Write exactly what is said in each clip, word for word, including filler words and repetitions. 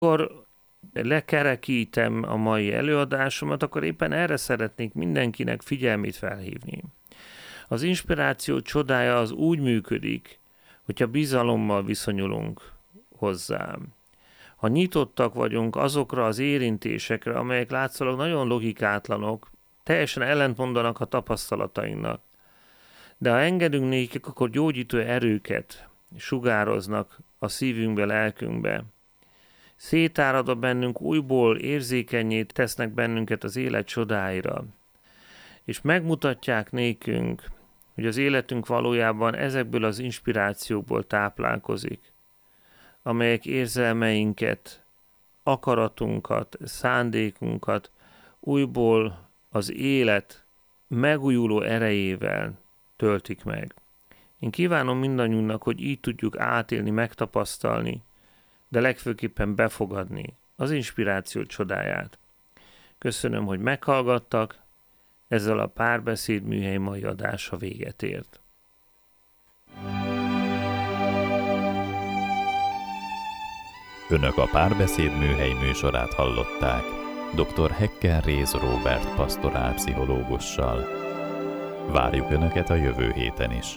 Akkor lekerekítem a mai előadásomat, akkor éppen erre szeretnék mindenkinek figyelmét felhívni. Az inspiráció csodája az úgy működik, hogyha bizalommal viszonyulunk hozzá. Ha nyitottak vagyunk azokra az érintésekre, amelyek látszólag nagyon logikátlanok, teljesen ellentmondanak a tapasztalatainknak, de ha engedünk nékik, akkor gyógyító erőket sugároznak a szívünkbe, lelkünkbe. Szétárad a bennünk, újból érzékenyé tesznek bennünket az élet csodáira, és megmutatják nékünk, hogy az életünk valójában ezekből az inspirációkból táplálkozik, amelyek érzelmeinket, akaratunkat, szándékunkat újból az élet megújuló erejével töltik meg. Én kívánom mindannyiunknak, hogy így tudjuk átélni, megtapasztalni, de legfőképpen befogadni az inspiráció csodáját. Köszönöm, hogy meghallgattak, ezzel a Párbeszéd műhely mai adása véget ért. Önök a Párbeszéd műhely műsorát hallották dr. Hekker Réz Róbert pastorálpszichológussal. Várjuk Önöket a jövő héten is.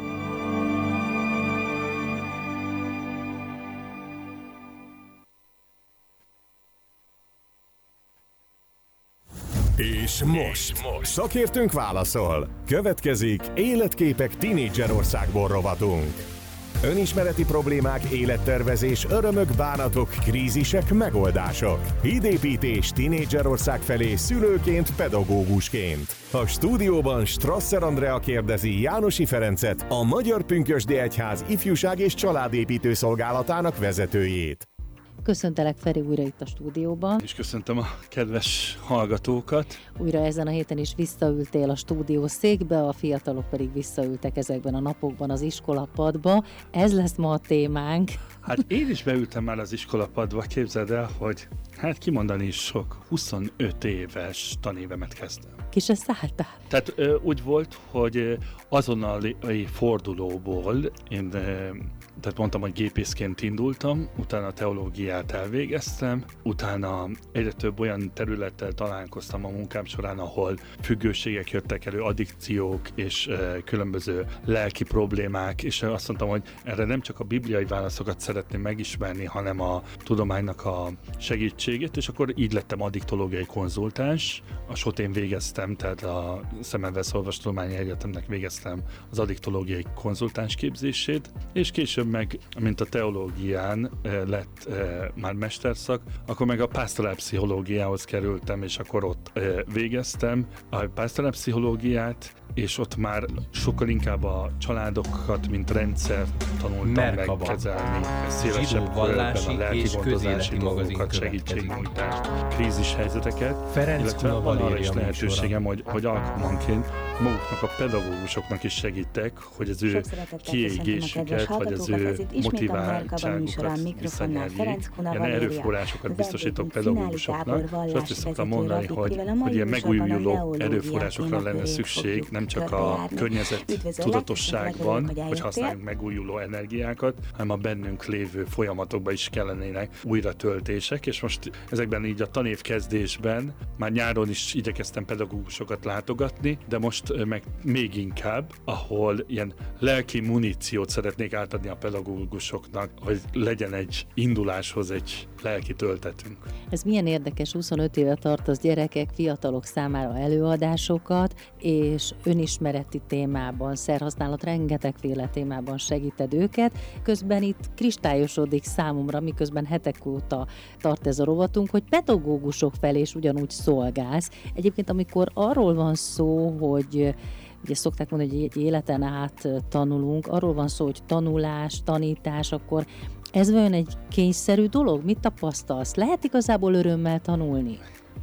És most, szakértőnk válaszol. Következik Életképek tínédzserországból rovatunk. Önismereti problémák, élettervezés, örömök, bánatok, krízisek, megoldások. Hídépítés tínédzserország felé szülőként, pedagógusként. A stúdióban Strasser Andrea kérdezi Jánosi Ferencet, a Magyar Pünkösdi Egyház ifjúság és családépítő szolgálatának vezetőjét. Köszöntelek, Feri, újra itt a stúdióban. És köszöntöm a kedves hallgatókat. Újra ezen a héten is visszaültél a stúdió székbe, a fiatalok pedig visszaültek ezekben a napokban az iskolapadba. Ez lesz ma a témánk. Hát én is beültem már az iskolapadba, képzeld el, hogy hát kimondani is sok, huszonöt éves tanévemet kezdtem. Ki se szálltál? Tehát ö, úgy volt, hogy azonnali fordulóból én, ö, tehát mondtam, hogy gépészként indultam, utána a teológiát elvégeztem, utána egyre több olyan területtel találkoztam a munkám során, ahol függőségek jöttek elő, addikciók és ö, különböző lelki problémák, és azt mondtam, hogy erre nem csak a bibliai válaszokat szeretném megismerni, hanem a tudománynak a segítségét, és akkor így lettem addiktológiai konzultáns. A sotén végeztem, tehát a Szemmelweis Orvostudományi Egyetemnek végeztem az addiktológiai konzultáns képzését, és később meg, mint a teológián lett e, már mesterszak, akkor meg a pásztorálpszichológiához kerültem, és akkor ott e, végeztem a pásztorálpszichológiát, és ott már sokkal inkább a családokat, mint rendszer tanultam Merkaba. meg kezelni, szélesebb körben a lelki gondozási dolgokat, segítségnyújtást, krízis helyzeteket, Ferenc illetve Kuna van arra Valéria is lehetőségem, műsora. hogy, hogy alkalmanként maguknak a pedagógusoknak is segítek, hogy az ő kiégésüket, vagy az ő motiváltságukat visszanyerjék. Ilyen erőforrásokat biztosítok pedagógusoknak, és azt is szoktam mondani, hogy, hogy ilyen megújuló erőforrásokra lenne szükség, nem csak a környezet tudatosságban, hogy használjunk megújuló energiákat, hanem a bennünk lévő folyamatokban is kellenének újra töltések, és most ezekben így a tanév kezdésben már nyáron is igyekeztem pedagógusokat látogatni, de most meg még inkább, ahol ilyen lelki muníciót szeretnék átadni a pedagógusoknak, hogy legyen egy induláshoz egy lelki töltetünk. Ez milyen érdekes, huszonöt éve tartasz gyerekek, fiatalok számára előadásokat, és önismereti témában, szerhasználat rengetegféle témában segíted őket. Közben itt kristályosodik számomra, miközben hetek óta tart ez a rovatunk, hogy pedagógusok felé is ugyanúgy szolgálsz. Egyébként amikor arról van szó, hogy ugye szokták mondani, hogy egy életen át tanulunk, arról van szó, hogy tanulás, tanítás, akkor ez vajon egy kényszerű dolog? Mit tapasztalsz? Lehet igazából örömmel tanulni?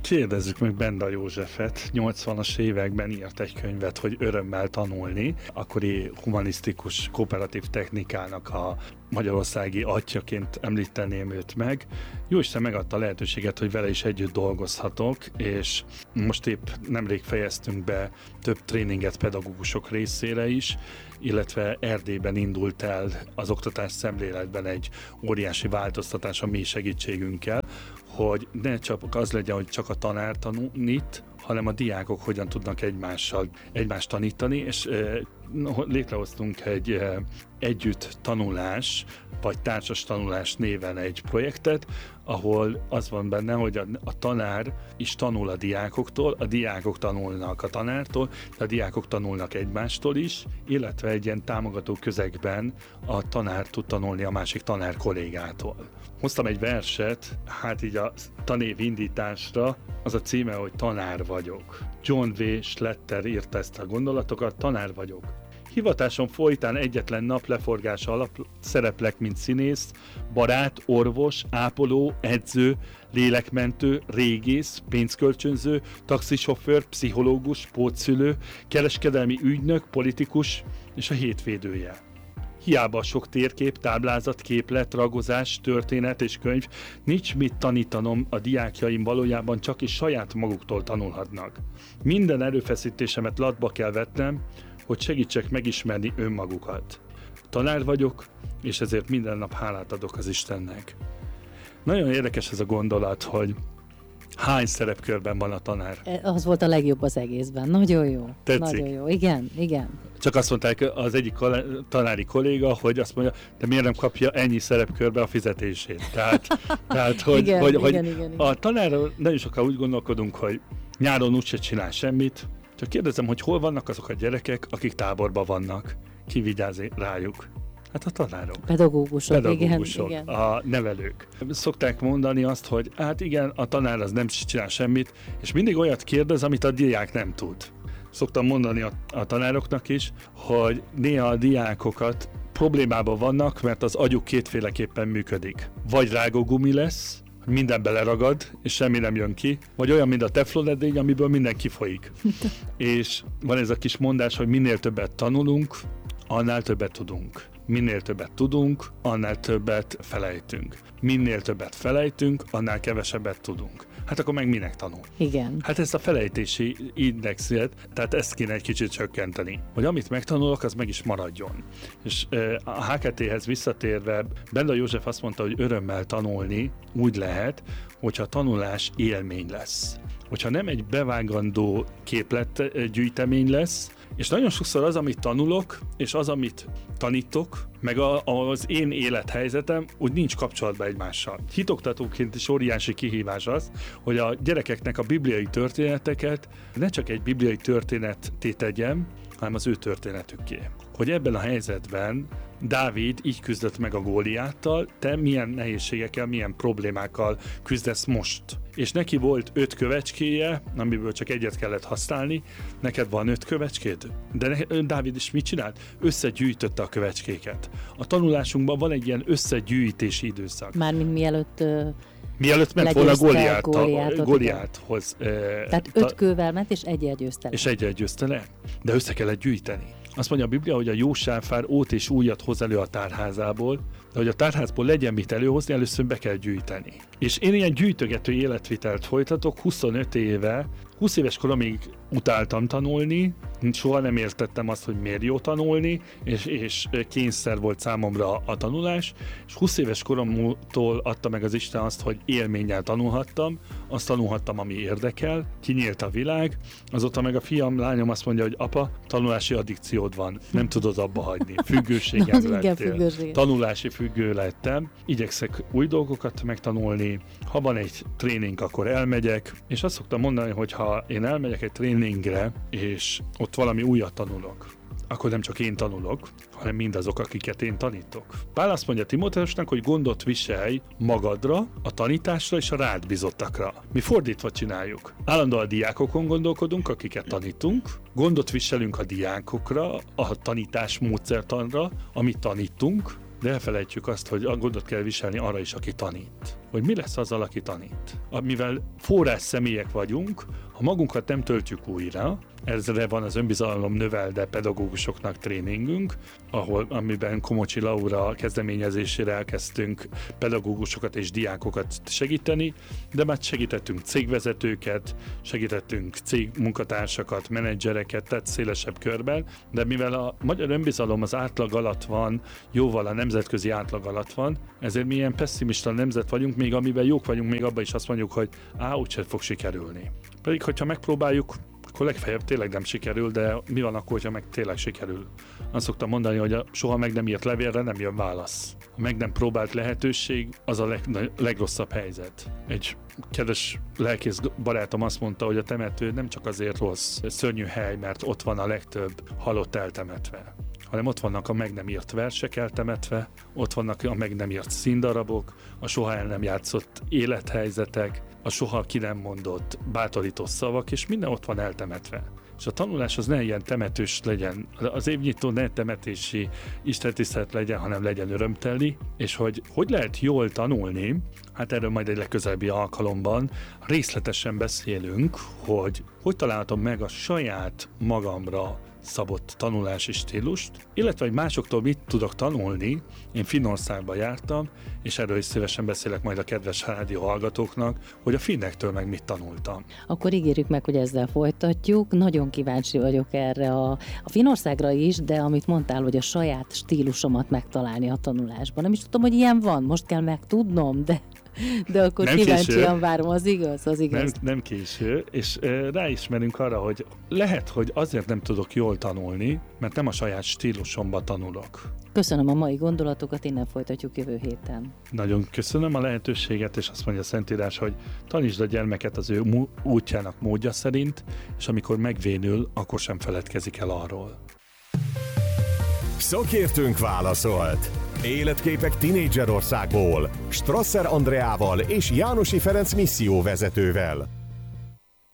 Kérdezzük meg Benda Józsefet. nyolcvanas években írt egy könyvet, hogy Örömmel tanulni. Akkori humanisztikus kooperatív technikának a magyarországi atyaként említeném őt meg. Jóisten megadta a lehetőséget, hogy vele is együtt dolgozhatok, és most épp nemrég fejeztünk be több tréninget pedagógusok részére is, illetve Erdélyben indult el az oktatás szemléletben egy óriási változtatás a mi segítségünkkel, hogy ne csak az legyen, hogy csak a tanár tanít, hanem a diákok hogyan tudnak egymással egymást tanítani, és e, létrehoztunk egy e, együtt tanulás, vagy társas tanulás néven egy projektet, ahol az van benne, hogy a, a tanár is tanul a diákoktól, a diákok tanulnak a tanártól, de a diákok tanulnak egymástól is, illetve egy ilyen támogató közegben a tanár tud tanulni a másik tanár kollégától. Hoztam egy verset, hát így a tanév indításra, az a címe, hogy Tanár vagyok. John W. Schletter írta ezt a gondolatokat, tanár vagyok. Hivatásom folytán egyetlen nap leforgása alatt szereplek, mint színész, barát, orvos, ápoló, edző, lélekmentő, régész, pénzkölcsönző, taxisofőr, pszichológus, pótszülő, kereskedelmi ügynök, politikus és a hétvédője. Hiába a sok térkép, táblázat, képlet, ragozás, történet és könyv, nincs mit tanítanom, a diákjaim valójában csak is saját maguktól tanulhatnak. Minden erőfeszítésemet latba kell vetnem, hogy segítsek megismerni önmagukat. Tanár vagyok, és ezért minden nap hálát adok az Istennek. Nagyon érdekes ez a gondolat, hogy hány szerepkörben van a tanár. Az volt a legjobb az egészben. Nagyon jó. Tetszik? Nagyon jó. Igen, igen. Csak azt mondták az egyik tanári kolléga, hogy azt mondja, de miért nem kapja ennyi szerepkörbe a fizetését. Tehát, tehát hogy, igen, hogy, igen, hogy igen, igen. a tanárról nagyon sokan úgy gondolkodunk, hogy nyáron úgyse csinál semmit. Csak kérdezem, hogy hol vannak azok a gyerekek, akik táborban vannak. Ki vigyáz rájuk? Hát a tanárok. Pedagógusok, Pedagógusok, igen, igen. a nevelők. Szokták mondani azt, hogy hát igen, a tanár az nem csinál semmit, és mindig olyat kérdez, amit a diák nem tud. Szoktam mondani a, a tanároknak is, hogy néha a diákokat problémában vannak, mert az agyuk kétféleképpen működik. Vagy rágógumi lesz, minden beleragad, és semmi nem jön ki, vagy olyan, mint a teflon edény, amiből minden kifolyik. És van ez a kis mondás, hogy minél többet tanulunk, annál többet tudunk. Minél többet tudunk, annál többet felejtünk. Minél többet felejtünk, annál kevesebbet tudunk. Hát akkor meg minek tanul? Igen. Hát ezt a felejtési indexet, tehát ezt kéne egy kicsit csökkenteni. Hogy amit megtanulok, az meg is maradjon. És a há ká té-hez visszatérve, Benda József azt mondta, hogy örömmel tanulni úgy lehet, hogyha a tanulás élmény lesz. Hogyha nem egy bevágandó képletgyűjtemény lesz, és nagyon sokszor az, amit tanulok, és az, amit tanítok, meg a, az én élethelyzetem úgy nincs kapcsolatban egymással. Hitoktatóként is óriási kihívás az, hogy a gyerekeknek a bibliai történeteket ne csak egy bibliai történetté tegyem, hanem az ő történetükké. Hogy ebben a helyzetben Dávid így küzdött meg a Góliáttal, te milyen nehézségekkel, milyen problémákkal küzdesz most. És neki volt öt kövecskéje, amiből csak egyet kellett használni, neked van öt kövecskéd? De ne, Dávid is mit csinált? Összegyűjtötte a kövecskéket. A tanulásunkban van egy ilyen összegyűjtési időszak. Mármint mielőtt... Uh... Mielőtt ment volna Góliáthoz. Tehát öt ta... kővel ment, és egyel győzte le. És egyel győzte le. De össze kellett gyűjteni. Azt mondja a Biblia, hogy a jó sáfár ót és újat hoz elő a tárházából, de hogy a tárházból legyen mit előhozni, először be kell gyűjteni. És én ilyen gyűjtögető életvitelt folytatok, huszonöt éve, húsz éves koromig utáltam tanulni, soha nem értettem azt, hogy miért jó tanulni, és, és kényszer volt számomra a tanulás, és húsz éves koromtól adta meg az Isten azt, hogy élménnyel tanulhattam, azt tanulhattam, ami érdekel, kinyílt a világ, azóta meg a fiam, lányom azt mondja, hogy apa, tanulási addikciód van, nem tudod abba hagyni, függőségem lettél, tanulási függő lettem, igyekszek új dolgokat megtanulni, ha van egy tréning, akkor elmegyek, és azt szoktam mondani, hogy ha én elmegyek egy tréningre, és ott valami újat tanulok, akkor nem csak én tanulok, hanem mindazok, akiket én tanítok. Pál azt mondja Timóteusnak, hogy gondot viselj magadra, a tanításra és a rád bizottakra. Mi fordítva csináljuk. Állandóan a diákokon gondolkodunk, akiket tanítunk, gondot viselünk a diákokra, a tanítás módszertanra, amit tanítunk, de elfelejtjük azt, hogy a gondot kell viselni arra is, aki tanít. hogy mi lesz azzal, aki tanít. Mivel forrás személyek vagyunk, ha magunkat nem töltjük újra, ezre van az önbizalom növelde pedagógusoknak tréningünk, ahol, amiben Komocsi Laura kezdeményezésére elkezdtünk pedagógusokat és diákokat segíteni, de már segítettünk cégvezetőket, segítettünk cégmunkatársakat, menedzsereket, tehát szélesebb körben, de mivel a magyar önbizalom az átlag alatt van, jóval a nemzetközi átlag alatt van, ezért mi ilyen pessimista nemzet vagyunk, még amiben jók vagyunk, még abban is azt mondjuk, hogy á, úgyse fog sikerülni. Pedig, hogyha megpróbáljuk, akkor legfeljebb tényleg nem sikerül, de mi van akkor, hogyha meg tényleg sikerül? Azt szoktam mondani, hogy a soha meg nem írt levélre nem jön válasz. A meg nem próbált lehetőség az a leg, legrosszabb helyzet. Egy kedves lelkész barátom azt mondta, hogy a temető nem csak azért rossz, szörnyű hely, mert ott van a legtöbb halott eltemetve, hanem ott vannak a meg nem írt versek eltemetve, ott vannak a meg nem írt színdarabok, a soha el nem játszott élethelyzetek, a soha ki nem mondott bátorító szavak, és minden ott van eltemetve. És a tanulás az ne ilyen temetős legyen, az évnyitó ne temetési istentisztelet legyen, hanem legyen örömteli, és hogy hogy lehet jól tanulni, hát erről majd egy legközelebbi alkalomban részletesen beszélünk, hogy hogy találtam meg a saját magamra szabott tanulási stílust, illetve hogy másoktól mit tudok tanulni. Én Finnországba jártam, és erről is szívesen beszélek majd a kedves rádió hallgatóknak, hogy a finnektől meg mit tanultam. Akkor ígérjük meg, hogy ezzel folytatjuk. Nagyon kíváncsi vagyok erre a, a Finnországra is, de amit mondtál, hogy a saját stílusomat megtalálni a tanulásban. Nem is tudom, hogy ilyen van, most kell megtudnom, de... De akkor nem kíváncsian késő. Várom, az igaz, az igaz. Nem, nem késő, és e, ráismerünk arra, hogy lehet, hogy azért nem tudok jól tanulni, mert nem a saját stílusomba tanulok. Köszönöm a mai gondolatokat, innen folytatjuk jövő héten. Nagyon köszönöm a lehetőséget, és azt mondja a Szentírás, hogy tanítsd a gyermeket az ő útjának módja szerint, és amikor megvénül, akkor sem feledkezik el arról. Szakértőnk válaszolt. Életképek Tinédzserországból Strasser Andreával és Jánosi Ferenc misszióvezetővel.